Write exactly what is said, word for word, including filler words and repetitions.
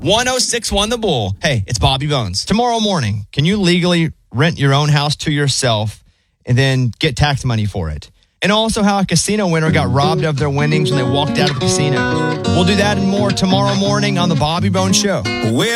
one oh six one The Bull. Hey, it's Bobby Bones. Tomorrow morning, can you legally rent your own house to yourself and then get tax money for it? And also how a casino winner got robbed of their winnings when they walked out of the casino. We'll do that and more tomorrow morning on The Bobby Bones Show.